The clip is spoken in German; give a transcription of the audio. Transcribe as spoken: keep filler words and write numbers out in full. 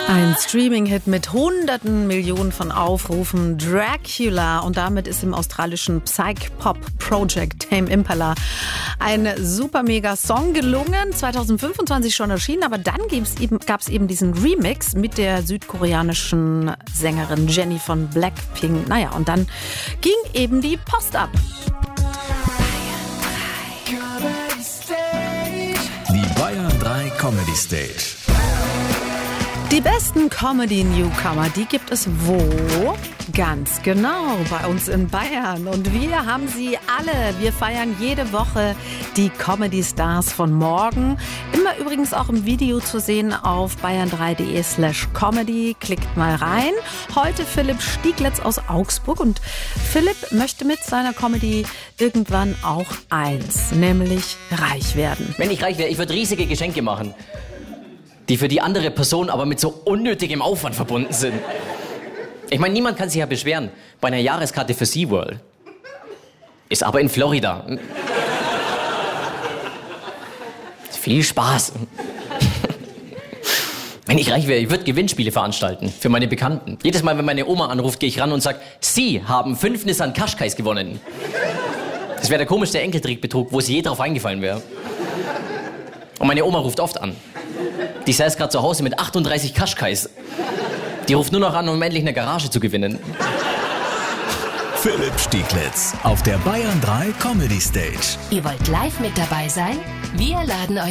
Ein Streaming-Hit mit hunderten Millionen von Aufrufen, Dracula, und damit ist im australischen Psych-Pop-Project Tame Impala ein super mega Song gelungen, zwanzig fünfundzwanzig schon erschienen, aber dann eben, gab es eben diesen Remix mit der südkoreanischen Sängerin Jennie von Blackpink. Naja, und dann ging eben die Post ab. Die Bayern drei Comedy Stage. Die besten Comedy-Newcomer, die gibt es wo? Ganz genau, bei uns in Bayern. Und wir haben sie alle. Wir feiern jede Woche die Comedy-Stars von morgen. Immer übrigens auch im Video zu sehen auf bayern drei punkt de slash comedy. Klickt mal rein. Heute Philipp Stieglitz aus Augsburg. Und Philipp möchte mit seiner Comedy irgendwann auch eins, nämlich reich werden. Wenn ich reich wäre, ich würde riesige Geschenke machen, die für die andere Person aber mit so unnötigem Aufwand verbunden sind. Ich meine, niemand kann sich ja beschweren bei einer Jahreskarte für SeaWorld. Ist aber in Florida. Viel Spaß. Wenn ich reich wäre, ich würde Gewinnspiele veranstalten für meine Bekannten. Jedes Mal, wenn meine Oma anruft, gehe ich ran und sage, Sie haben fünf Nissan Qashqais gewonnen. Das wäre der komischste Enkeltrickbetrug, wo sie je drauf eingefallen wäre. Und meine Oma ruft oft an. Die saß gerade zu Hause mit achtunddreißig Qashqais. Die ruft nur noch an, um endlich eine Garage zu gewinnen. Philipp Stieglitz auf der Bayern drei Comedy Stage. Ihr wollt live mit dabei sein? Wir laden euch